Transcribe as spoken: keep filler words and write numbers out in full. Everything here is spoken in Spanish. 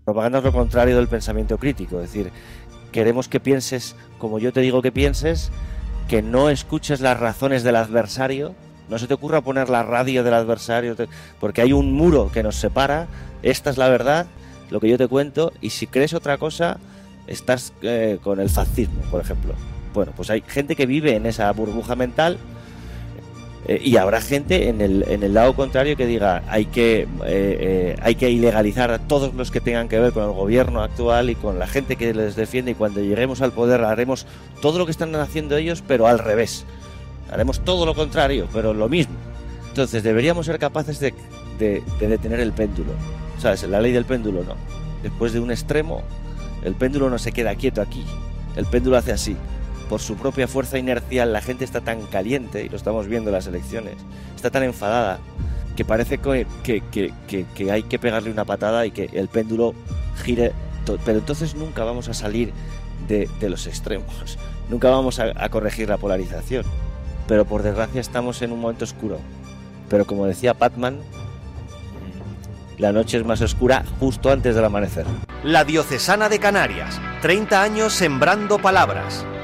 Propaganda es lo contrario del pensamiento crítico, es decir, queremos que pienses como yo te digo que pienses, que no escuches las razones del adversario, no se te ocurra poner la radio del adversario, porque hay un muro que nos separa, esta es la verdad, lo que yo te cuento, y si crees otra cosa, estás eh, con el fascismo, por ejemplo. Bueno, pues hay gente que vive en esa burbuja mental, eh, y habrá gente en el, en el lado contrario que diga hay que, eh, eh, hay que ilegalizar a todos los que tengan que ver con el gobierno actual y con la gente que les defiende, y cuando lleguemos al poder haremos todo lo que están haciendo ellos, pero al revés. Haremos todo lo contrario, pero lo mismo. Entonces deberíamos ser capaces de, de, de detener el péndulo. ¿Sabes? La ley del péndulo, no. Después de un extremo, el péndulo no se queda quieto aquí. El péndulo hace así. Por su propia fuerza inercial, la gente está tan caliente, y lo estamos viendo en las elecciones, está tan enfadada, que parece que, que, que, que, que hay que pegarle una patada y que el péndulo gire. To- pero entonces nunca vamos a salir de, de los extremos. Nunca vamos a, a corregir la polarización. Pero por desgracia estamos en un momento oscuro. Pero como decía Batman, la noche es más oscura justo antes del amanecer. La Diocesana de Canarias, treinta años sembrando palabras.